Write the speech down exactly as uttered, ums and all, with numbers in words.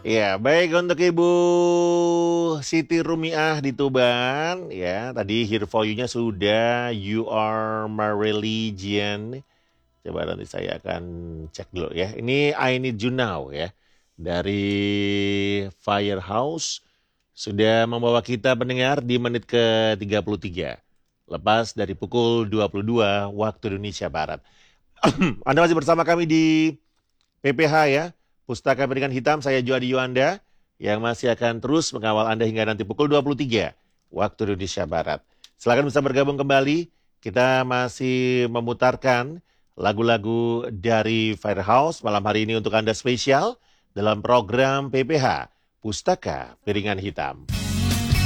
Ya, baik untuk Ibu Siti Rumiah di Tuban, ya. Tadi Here For You-nya sudah, You Are My Religion. Coba nanti saya akan cek dulu ya. Ini I Need You Now ya. Dari Firehouse sudah membawa kita pendengar di menit ke tiga puluh tiga. Lepas dari pukul dua puluh dua waktu Indonesia Barat. Anda masih bersama kami di P P H ya, Pustaka Pendidikan Hitam, saya Juadi Yuanda, yang masih akan terus mengawal Anda hingga nanti pukul dua puluh tiga, waktu Indonesia Barat. Silakan bisa bergabung kembali, kita masih memutarkan lagu-lagu dari Firehouse malam hari ini untuk Anda spesial dalam program P P H, Pustaka Piringan Hitam.